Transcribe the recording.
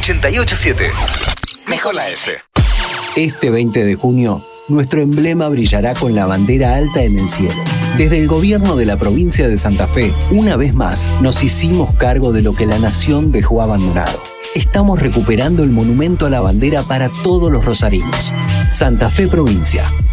88.7. Mejor la F. Este 20 de junio, nuestro emblema brillará con la bandera alta en el cielo. Desde el gobierno de la provincia de Santa Fe, una vez más, nos hicimos cargo de lo que la nación dejó abandonado. Estamos recuperando el monumento a la bandera para todos los rosarinos. Santa Fe Provincia.